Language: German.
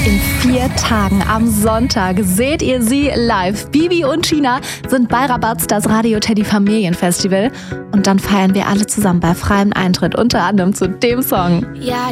In 4 Tagen am Sonntag seht ihr sie live. Bibi und Tina sind bei Rabatz, das Radio Teddy Familienfestival. Und dann feiern wir alle zusammen bei freiem Eintritt, unter anderem zu dem Song. Ja,